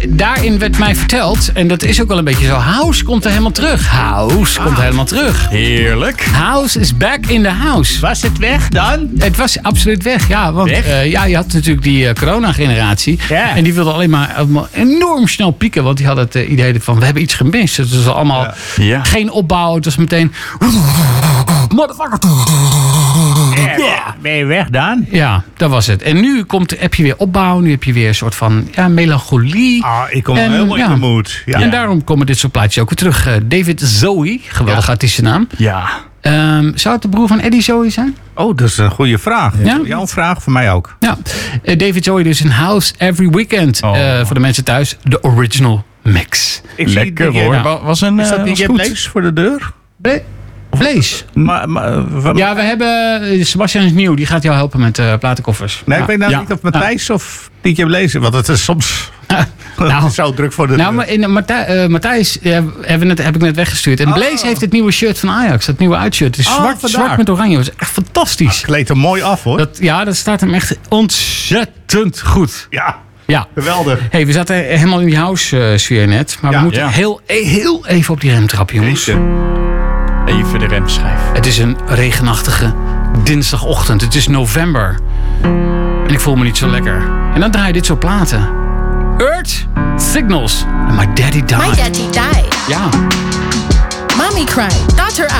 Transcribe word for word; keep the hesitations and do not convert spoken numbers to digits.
daarin werd mij verteld, en dat is ook wel een beetje zo, House komt er helemaal terug. House ah. komt helemaal terug. Heerlijk. House is back in the house. Was het weg dan? Het was absoluut weg, ja. Want uh, ja, je had natuurlijk die uh, corona-generatie. Ja. En die wilde alleen maar allemaal enorm snel pieken. Want die hadden het uh, idee van, we hebben iets gemist. Het was allemaal ja. Ja. geen opbouw. Het was meteen... Motherfucker. Ja, ben je weg dan? Ja, dat was het. En nu komt, heb je weer opbouw. Nu heb je weer een soort van ja, melancholie. Ah, ik kom en, helemaal ja. in de mood. Ja. En daarom komen dit soort plaatjes ook weer terug. Uh, David Zoe, geweldige ja. artiestennaam. Ja. Um, zou het de broer van Eddie Zoe zijn? Oh, dat is een goede vraag. Ja? Jouw vraag, voor mij ook. Ja. Uh, David Zoe dus in House Every Weekend. Oh. Uh, voor de mensen thuis, de original mix. Ik Lekker zie, hoor. Ja. Was een, is dat uh, niet was je Blaze voor de deur? Ble- Vlees. Maar, maar, van... Ja, we hebben uh, Sebastian is nieuw. Die gaat jou helpen met uh, platenkoffers. Nee, ja. ik weet nou Ja. niet of Matthijs ja. of D J Blaze, want het is soms nou, zo druk voor de nou, deur. maar in, uh, Matthijs, uh, Matthijs uh, hebben we net, heb ik net weggestuurd. En Oh. Blaze heeft het nieuwe shirt van Ajax. Dat nieuwe uitshirt. Het is Oh, zwart, vandaar. zwart met oranje. Dat is echt fantastisch. Ah, kleedt er mooi af, hoor. Dat, ja, dat staat hem echt ontzettend goed. Ja, Ja. geweldig. Hey, we zaten helemaal in die house uh, sfeer net. Maar Ja. we moeten Ja. heel, heel even op die rem trappen, jongens. Jeetje. Even de remschijf. Het is een regenachtige dinsdagochtend. Het is november. En ik voel me niet zo lekker. En dan draai je dit soort platen. Earth, Signals. And my daddy died. My daddy died. Ja. Mommy cried. Daughter